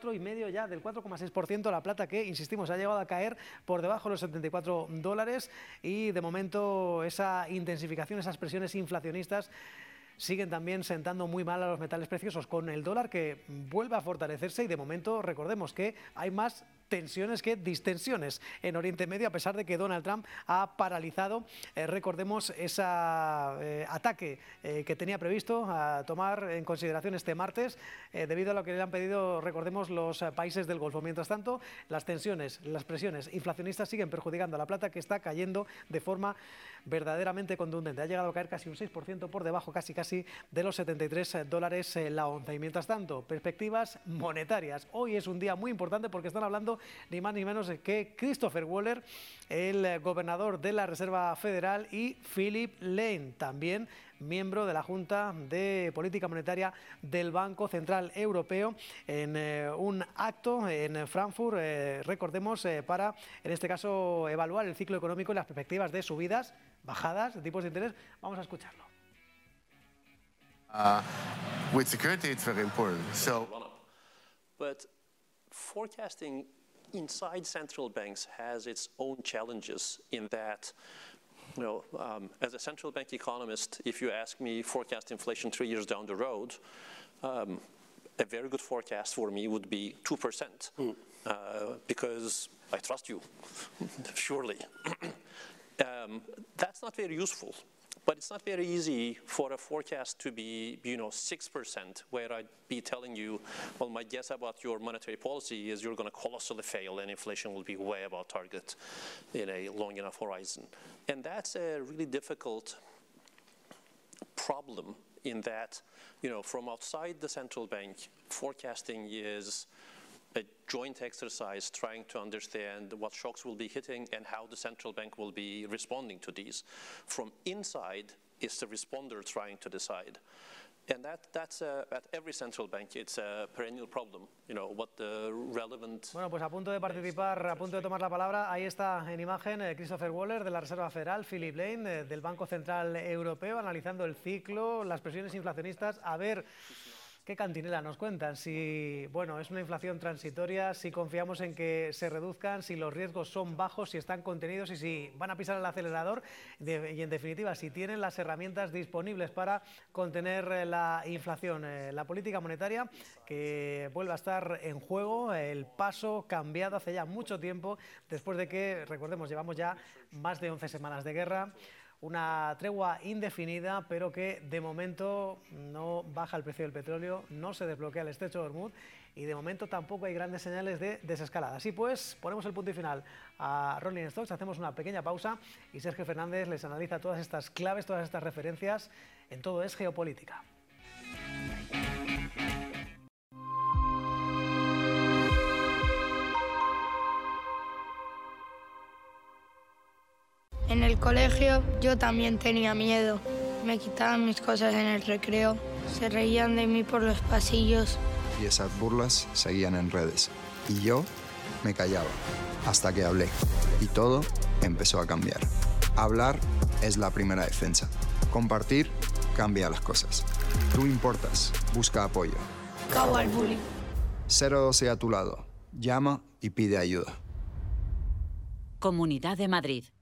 4,5% ya, del 4,6% la plata, que, insistimos, ha llegado a caer por debajo de los $74 y de momento esa intensificación, esas presiones inflacionistas siguen también sentando muy mal a los metales preciosos, con el dólar que vuelve a fortalecerse y de momento recordemos que hay más tensiones que distensiones en Oriente Medio, a pesar de que Donald Trump ha paralizado, recordemos, ese ataque que tenía previsto a tomar en consideración este martes, debido a lo que le han pedido, recordemos, los países del Golfo. Mientras tanto, las tensiones, las presiones inflacionistas siguen perjudicando a la plata, que está cayendo de forma verdaderamente contundente. Ha llegado a caer casi un 6% por debajo, casi de los $73 la onza. Y mientras tanto, perspectivas monetarias. Hoy es un día muy importante porque están hablando ni más ni menos que Christopher Waller, el gobernador de la Reserva Federal, y Philip Lane, también miembro de la Junta de Política Monetaria del Banco Central Europeo, en un acto en Frankfurt, recordemos, para, en este caso, evaluar el ciclo económico y las perspectivas de subidas, bajadas de tipos de interés. Vamos a escucharlo. With security, it's very important. But forecasting inside central banks has its own challenges in that, as a central bank economist, if you ask me forecast inflation 3 years down the road, a very good forecast for me would be 2%, because I trust you, surely. That's not very useful. But it's not very easy for a forecast to be, 6%, where I'd be telling you, well, my guess about your monetary policy is you're going to colossally fail and inflation will be way above target in a long enough horizon. And that's a really difficult problem in that, from outside the central bank, forecasting is a joint exercise trying to understand what shocks will be hitting and how the central bank will be responding to these. From inside is the responder trying to decide. And that's at every central bank, it's a perennial problem, what the relevant... Bueno, pues a punto de participar, a punto de tomar la palabra, ahí está en imagen Christopher Waller de la Reserva Federal, Philip Lane del Banco Central Europeo, analizando el ciclo, las presiones inflacionistas, a ver qué cantinela nos cuentan, si es una inflación transitoria, si confiamos en que se reduzcan, si los riesgos son bajos, si están contenidos y si van a pisar el acelerador y, en definitiva, si tienen las herramientas disponibles para contener la inflación. La política monetaria que vuelve a estar en juego, el paso cambiado hace ya mucho tiempo, después de que, recordemos, llevamos ya más de 11 semanas de guerra, una tregua indefinida, pero que de momento no baja el precio del petróleo, no se desbloquea el estrecho de Hormuz y de momento tampoco hay grandes señales de desescalada. Así pues, ponemos el punto y final a Rolling Stocks, hacemos una pequeña pausa y Sergio Fernández les analiza todas estas claves, todas estas referencias en Todo es Geopolítica. En el colegio yo también tenía miedo. Me quitaban mis cosas en el recreo, se reían de mí por los pasillos. Y esas burlas seguían en redes. Y yo me callaba, hasta que hablé. Y todo empezó a cambiar. Hablar es la primera defensa. Compartir cambia las cosas. Tú importas, busca apoyo. Cabo al bullying. 012 a tu lado. Llama y pide ayuda. Comunidad de Madrid.